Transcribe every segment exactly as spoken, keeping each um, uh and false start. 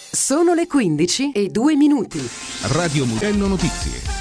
Sono le quindici e due minuti. Radio Mugello Notizie.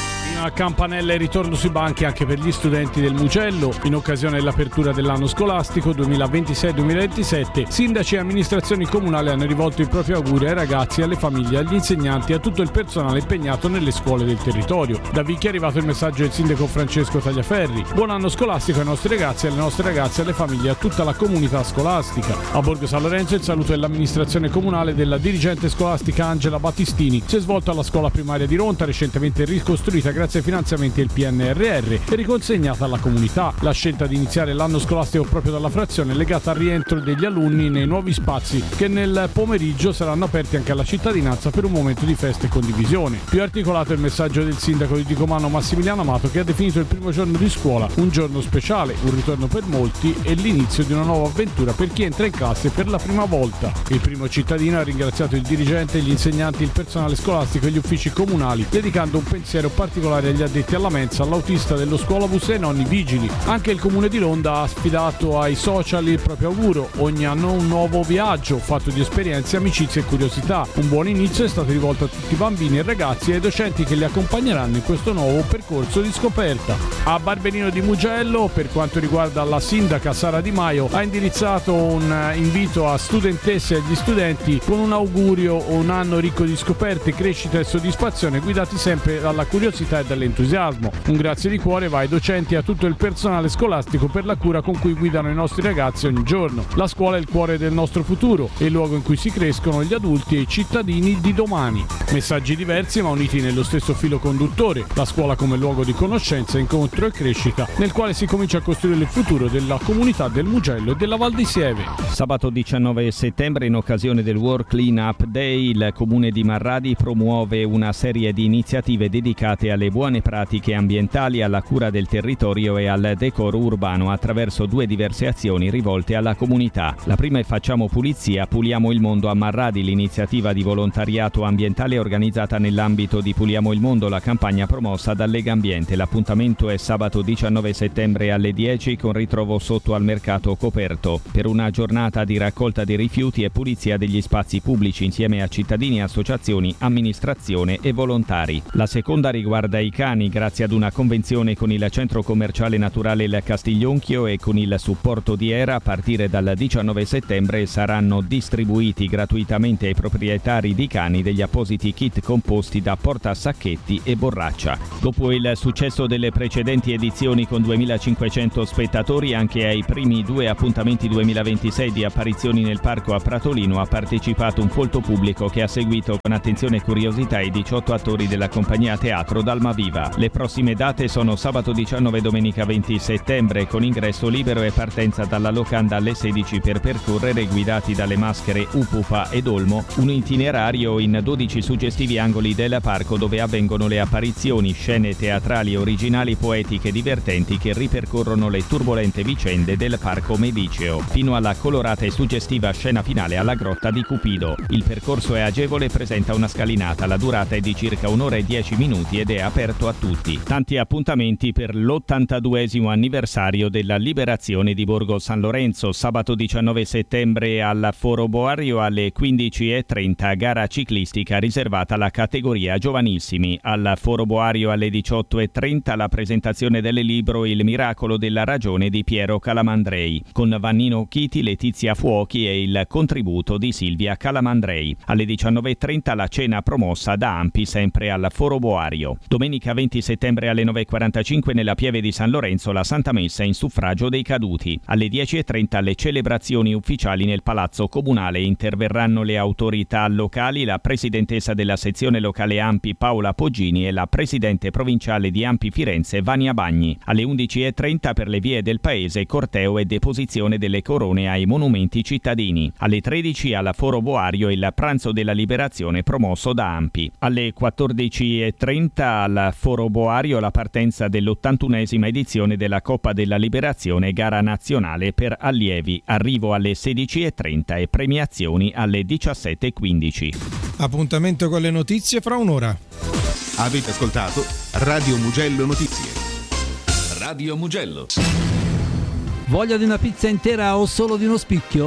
A campanella e ritorno sui banchi anche per gli studenti del Mugello in occasione dell'apertura dell'anno scolastico duemilaventisei duemilaventisette. Sindaci e amministrazioni comunali hanno rivolto i propri auguri ai ragazzi, alle famiglie, agli insegnanti e a tutto il personale impegnato nelle scuole del territorio. Da Vicchi è arrivato il messaggio del sindaco Francesco Tagliaferri: buon anno scolastico ai nostri ragazzi, alle nostre ragazze, alle famiglie e a tutta la comunità scolastica. A Borgo San Lorenzo il saluto dell'amministrazione comunale della dirigente scolastica Angela Battistini. Si è svolto alla scuola primaria di Ronta, recentemente ricostruita grazie ai finanziamenti del P N R R e riconsegnata alla comunità. La scelta di iniziare l'anno scolastico proprio dalla frazione è legata al rientro degli alunni nei nuovi spazi che nel pomeriggio saranno aperti anche alla cittadinanza per un momento di festa e condivisione. Più articolato è il messaggio del sindaco di Dicomano Massimiliano Amato, che ha definito il primo giorno di scuola un giorno speciale, un ritorno per molti e l'inizio di una nuova avventura per chi entra in classe per la prima volta. Il primo cittadino ha ringraziato il dirigente, gli insegnanti, il personale scolastico e gli uffici comunali, dedicando un pensiero particolare agli addetti alla mensa, all'autista dello scuolabus e ai nonni vigili. Anche il comune di Londra ha affidato ai social il proprio auguro: ogni anno un nuovo viaggio fatto di esperienze, amicizie e curiosità. Un buon inizio è stato rivolto a tutti i bambini e ragazzi e ai docenti che li accompagneranno in questo nuovo percorso di scoperta. A Barberino di Mugello, per quanto riguarda la sindaca Sara Di Maio, ha indirizzato un invito a studentesse e agli studenti con un augurio: un anno ricco di scoperte, crescita e soddisfazione, guidati sempre dalla curiosità e dall'entusiasmo. Un grazie di cuore va ai docenti e a tutto il personale scolastico per la cura con cui guidano i nostri ragazzi ogni giorno. La scuola è il cuore del nostro futuro, è il luogo in cui si crescono gli adulti e i cittadini di domani. Messaggi diversi ma uniti nello stesso filo conduttore: la scuola come luogo di conoscenza, incontro e crescita, nel quale si comincia a costruire il futuro della comunità del Mugello e della Val di Sieve. Sabato diciannove settembre, in occasione del World Clean Up Day, il comune di Marradi promuove una serie di iniziative dedicate alle buone pratiche ambientali, alla cura del territorio e al decoro urbano attraverso due diverse azioni rivolte alla comunità. La prima è Facciamo pulizia, puliamo il mondo a Marradi, l'iniziativa di volontariato ambientale organizzata nell'ambito di Puliamo il mondo, la campagna promossa da Lega Ambiente. L'appuntamento è sabato diciannove settembre alle dieci con ritrovo sotto al mercato coperto per una giornata di raccolta dei rifiuti e pulizia degli spazi pubblici insieme a cittadini, associazioni, amministrazione e volontari. La seconda riguarda i cani, grazie ad una convenzione con il centro commerciale naturale Il Castiglionchio e con il supporto di Era. A partire dal diciannove settembre saranno distribuiti gratuitamente ai proprietari di cani degli appositi kit composti da portasacchetti e borraccia. Dopo il successo delle precedenti edizioni con duemilacinquecento spettatori, anche ai primi due appuntamenti duemilaventisei di apparizioni nel parco a Pratolino ha partecipato un folto pubblico che ha seguito con attenzione e curiosità i diciotto attori della compagnia teatro Dalmaviva. Le prossime date sono sabato diciannove e domenica venti settembre con ingresso libero e partenza dalla locanda alle sedici per percorrere, guidati dalle maschere Upupa ed Olmo, un itinerario in dodici suggestivi angoli del parco dove avvengono le apparizioni, scene teatrali originali, poetiche e divertenti che ripercorrono le turbolente vicende del parco mediceo, fino alla colorata e suggestiva scena finale alla grotta di Cupido. Il percorso è agevole e presenta una scalinata, la durata è di circa un'ora e dieci minuti ed è aperto a tutti. Tanti appuntamenti per l'ottantaduesimo anniversario della liberazione di Borgo San Lorenzo. Sabato diciannove settembre al Foro Boario alle quindici e trenta, gara ciclistica riservata alla categoria giovanissimi. Al Foro Boario alle diciotto e trenta la presentazione del libro Il miracolo della ragione di Piero Calamandrei, con Vannino Chiti, Letizia Fuochi e il contributo di Silvia Calamandrei. Alle diciannove e trenta la cena promossa da Ampi, sempre al Foro Boario. Domenica venti settembre alle nove e quarantacinque nella Pieve di San Lorenzo la Santa Messa in suffragio dei caduti. Alle dieci e trenta le celebrazioni ufficiali nel Palazzo Comunale. Interverranno le autorità locali, la presidentessa della sezione locale Ampi Paola Poggini e la presidente provinciale di Ampi Firenze Vania Bagni. Alle undici e trenta per le vie del paese corteo e deposizione delle corone ai monumenti cittadini. Alle tredici alla Foro Boario il pranzo della liberazione promosso da Ampi. Alle quattordici e trenta al Foro Boario la partenza dell'ottantunesima edizione della Coppa della Liberazione, gara nazionale per allievi. Arrivo alle sedici e trenta e premiazioni alle diciassette e quindici. Appuntamento con le notizie fra un'ora. Avete ascoltato Radio Mugello Notizie. Radio Mugello. Voglia di una pizza intera o solo di uno spicchio?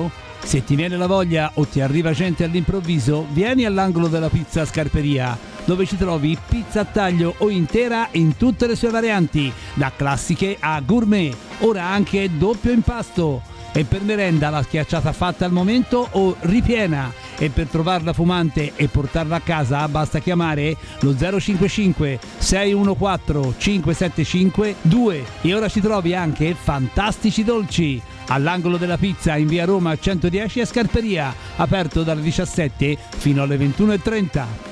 Se ti viene la voglia o ti arriva gente all'improvviso, vieni all'angolo della pizza Scarperia, dove ci trovi pizza a taglio o intera in tutte le sue varianti, da classiche a gourmet, ora anche doppio impasto. E per merenda la schiacciata fatta al momento o ripiena. E per trovarla fumante e portarla a casa basta chiamare lo zero cinquantacinque sei uno quattro cinque sette cinque due. E ora ci trovi anche fantastici dolci all'angolo della pizza in via Roma centodieci a Scarperia, aperto dalle diciassette fino alle ventuno e trenta.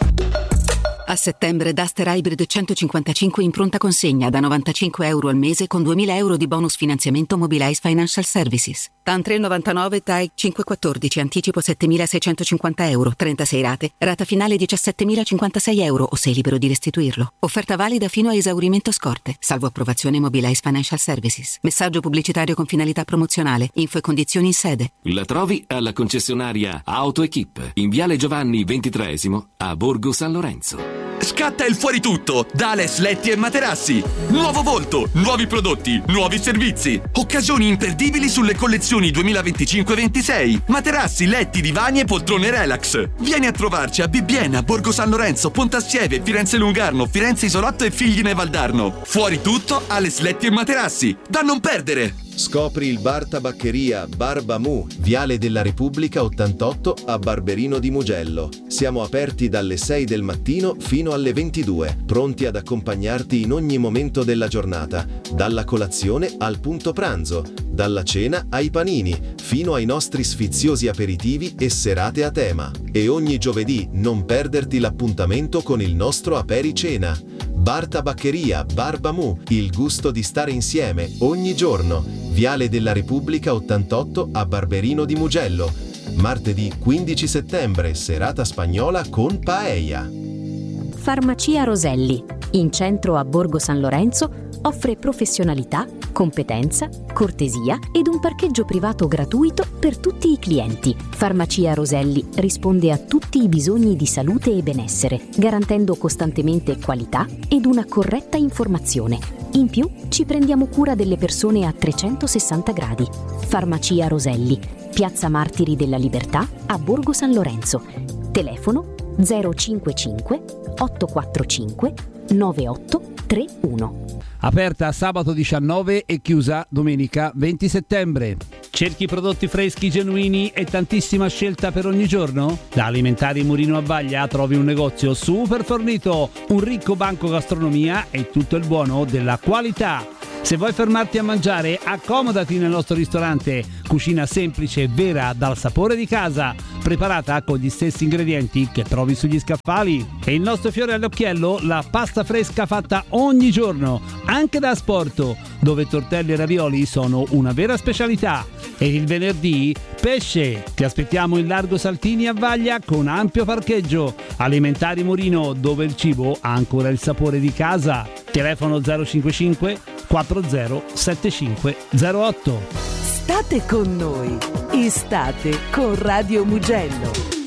A settembre Duster Hybrid centocinquantacinque in pronta consegna da novantacinque euro al mese con duemila euro di bonus finanziamento Mobilize Financial Services. T A N tre novantanove, T A E cinquecentoquattordici, anticipo settemilaseicentocinquanta euro, trentasei rate, rata finale diciassettemilacinquantasei euro o sei libero di restituirlo. Offerta valida fino a esaurimento scorte, salvo approvazione Mobilize Financial Services. Messaggio pubblicitario con finalità promozionale. Info e condizioni in sede. La trovi alla concessionaria AutoEquip in Viale Giovanni ventitreesimo a Borgo San Lorenzo. Scatta il fuori tutto da Ales Letti e Materassi. Nuovo volto, nuovi prodotti, nuovi servizi. Occasioni imperdibili sulle collezioni duemilaventicinque ventisei. Materassi, letti, divani e poltrone relax. Vieni a trovarci a Bibbiena, Borgo San Lorenzo, Pontassieve, Firenze Lungarno, Firenze Isolotto e Figline Valdarno. Fuori tutto Ales Letti e Materassi. Da non perdere! Scopri il bar tabaccheria Barba Mu, Viale della Repubblica ottantotto a Barberino di Mugello. Siamo aperti dalle sei del mattino fino alle ventidue, pronti ad accompagnarti in ogni momento della giornata, dalla colazione al punto pranzo, dalla cena ai panini, fino ai nostri sfiziosi aperitivi e serate a tema. E ogni giovedì non perderti l'appuntamento con il nostro apericena. Bar Tabaccheria Barba Mu, il gusto di stare insieme ogni giorno. Viale della Repubblica ottantotto a Barberino di Mugello. Martedì quindici settembre, serata spagnola con paella. Farmacia Roselli, in centro a Borgo San Lorenzo, offre professionalità, competenza, cortesia ed un parcheggio privato gratuito per tutti i clienti. Farmacia Roselli risponde a tutti i bisogni di salute e benessere, garantendo costantemente qualità ed una corretta informazione. In più, ci prendiamo cura delle persone a trecentosessanta gradi. Farmacia Roselli, Piazza Martiri della Libertà a Borgo San Lorenzo. Telefono zero cinquantacinque ottocentoquarantacinque novantotto trentuno. Aperta sabato diciannove e chiusa domenica venti settembre. Cerchi prodotti freschi, genuini e tantissima scelta per ogni giorno? Da Alimentari Murino a Vaglia trovi un negozio super fornito, un ricco banco gastronomia e tutto il buono della qualità. Se vuoi fermarti a mangiare, accomodati nel nostro ristorante. Cucina semplice e vera dal sapore di casa, preparata con gli stessi ingredienti che trovi sugli scaffali. E il nostro fiore all'occhiello, la pasta fresca fatta ogni giorno, anche da asporto, dove tortelli e ravioli sono una vera specialità. E il venerdì, pesce. Ti aspettiamo in Largo Saltini a Vaglia con ampio parcheggio. Alimentari Murino, dove il cibo ha ancora il sapore di casa. Telefono zero cinquantacinque quattro zero sette cinque zero otto. State con noi. Estate con Radio Mugello.